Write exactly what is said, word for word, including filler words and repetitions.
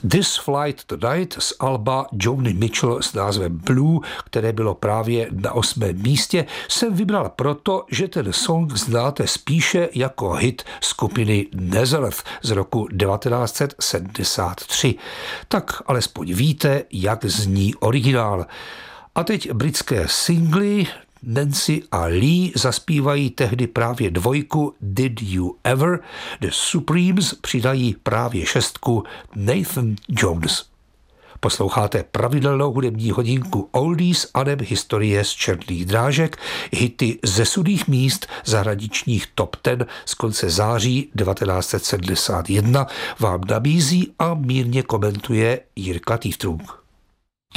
This Flight Tonight z alba Joni Mitchell s názvem Blue, které bylo právě na osmém místě, jsem vybral proto, že ten song znáte spíše jako hit skupiny Nazareth z roku devatenáct set sedmdesát tři. Tak alespoň víte, jak zní originál. A teď britské singly. Nancy a Lee zaspívají tehdy právě dvojku Did You Ever, The Supremes přidají právě šestku Nathan Jones. Posloucháte pravidelnou hudební hodinku Oldies aneb historie z černých drážek, hity ze sudých míst zahraničních top deset z konce září devatenáct set sedmdesát jedna vám nabízí a mírně komentuje Jirka Týftrung.